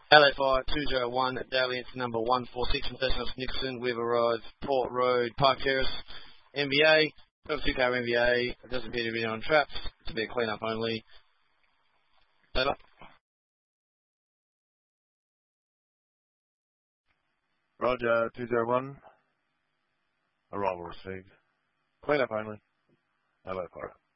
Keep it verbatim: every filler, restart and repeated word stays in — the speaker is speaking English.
L F I two zero one, Dalliance number one four six, Nathaniel Nixon, Weaver Road, Port Road, Park Terrace, M B A, two car M B A, it doesn't appear to be on traps, it's a bit of clean up only. Over. Roger, two zero one. Arrival received. Clean up only. Hello, Fire.